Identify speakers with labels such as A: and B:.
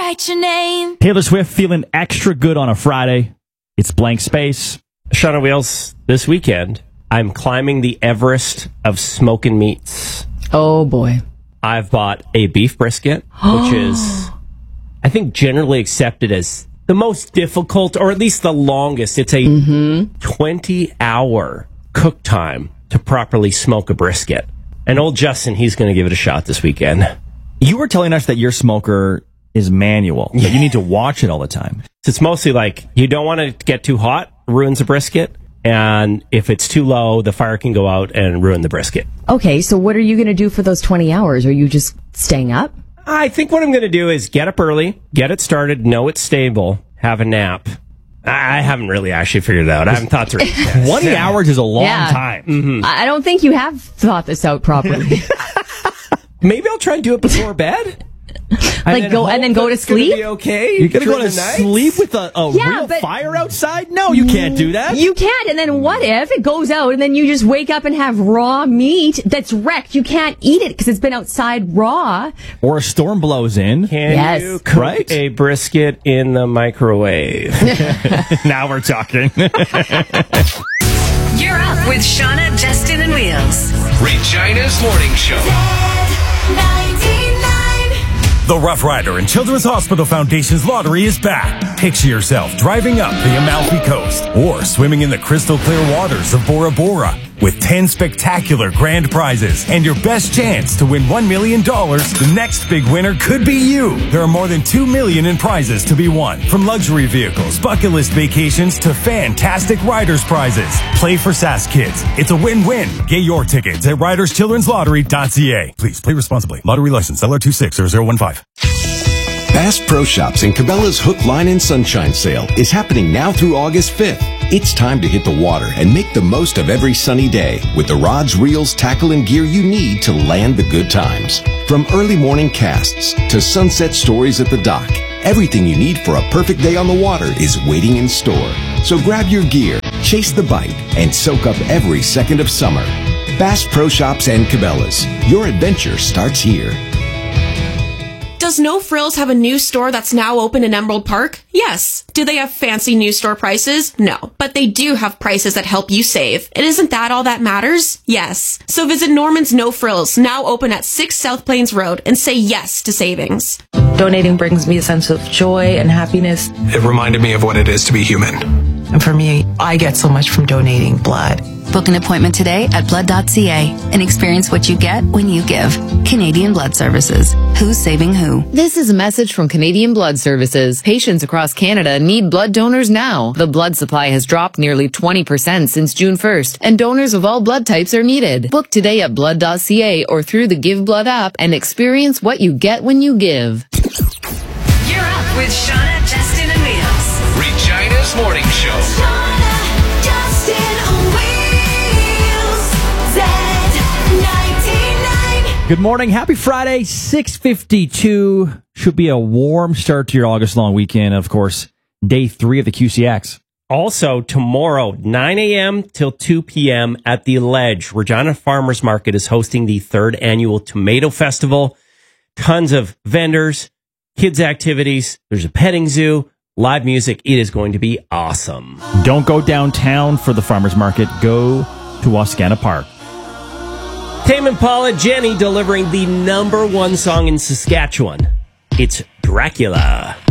A: write your name.
B: Taylor Swift feeling extra good on a Friday. It's Blank Space.
C: Sean on Wheels, this weekend, I'm climbing the Everest of smoking meats.
D: Oh, boy.
C: I've bought a beef brisket, which is, I think, generally accepted as the most difficult, or at least the longest. It's a 20-hour cook time to properly smoke a brisket. And old Justin, he's going to give it a shot this weekend.
B: You were telling us that your smoker is manual, that you need to watch it all the time.
C: So it's mostly like, you don't want to get too hot, ruins a brisket. And if it's too low, the fire can go out and ruin the brisket.
D: Okay, so what are you going to do for those 20 hours? Are you just staying up?
C: I think what I'm going to do is get up early, get it started, know it's stable, have a nap. I haven't really actually figured it out. I haven't thought through it.
B: 20 hours is a long time.
C: Mm-hmm.
D: I don't think you have thought this out properly.
C: Maybe I'll try and do it before bed.
D: Like go and then go to sleep?
C: Be okay.
B: You're going to go to sleep with a real
D: but
B: fire outside? No, you can't do that.
D: You can't. And then what if it goes out and then you just wake up and have raw meat that's wrecked? You can't eat it because it's been outside raw.
B: Or a storm blows in.
C: Can you cook a brisket in the microwave?
B: Now we're talking.
E: You're up with Shauna, Justin, and Wheels.
F: Regina's Morning Show. The Rough Rider and Children's Hospital Foundation's lottery is back. Picture yourself driving up the Amalfi Coast or swimming in the crystal clear waters of Bora Bora with 10 spectacular grand prizes and your best chance to win $1 million. The next big winner could be you. There are more than $2 million in prizes to be won, from luxury vehicles, bucket list vacations to fantastic riders prizes. Play for SAS Kids. It's a win-win. Get your tickets at riderschildrenslottery.ca. Please play responsibly. Lottery license LR260015.
G: Bass Pro Shops and Cabela's Hook, Line, and Sunshine sale is happening now through August 5th. It's time to hit the water and make the most of every sunny day with the rods, reels, tackle, and gear you need to land the good times. From early morning casts to sunset stories at the dock, everything you need for a perfect day on the water is waiting in store. So grab your gear, chase the bite, and soak up every second of summer. Bass Pro Shops and Cabela's. Your adventure starts here.
H: Does No Frills have a new store that's now open in Emerald Park? Yes. Do they have fancy new store prices? No. But they do have prices that help you save. And isn't that all that matters? Yes. So visit Norman's No Frills, now open at 6 South Plains Road, and say yes to savings.
I: Donating brings me a sense of joy and happiness.
J: It reminded me of what it is to be human.
I: And for me, I get so much from donating blood.
A: Book an appointment today at blood.ca and experience what you get when you give. Canadian Blood Services. Who's saving who?
K: This is a message from Canadian Blood Services. Patients across Canada need blood donors now. The blood supply has dropped nearly 20% since June 1st, and donors of all blood types are needed. Book today at blood.ca or through the Give Blood app and experience what you get when you give.
E: You're up with Shauna, Justin, and Wheels.
F: Regina's Morning Show.
A: Shauna, Justin, and Wheels. Z99.
B: Good morning. Happy Friday, 6:52. Should be a warm start to your August-long weekend. Of course, day 3 of the QCX.
C: Also, tomorrow, 9 a.m. till 2 p.m. at the Ledge, Regina Farmers Market is hosting the 3rd annual Tomato Festival. Tons of vendors, kids' activities. There's a petting zoo, live music. It is going to be awesome.
B: Don't go downtown for the farmers market. Go to Wascana Park.
C: Tame Impala, Jenny delivering the #1 song in Saskatchewan. It's Dracula.